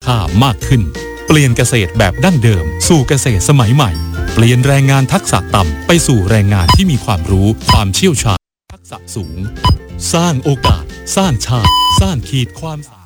ค่ามากขึ้นเปลี่ยนเกษตรแบบดั้งเดิมสู่เกษตรสมัยใหม่เปลี่ยนแรงงานทักษะต่ำไปสู่แรงงานที่มีความรู้ความเชี่ยวชาญทักษะสูงสร้างโอกาสสร้างชาติสร้างขีดความ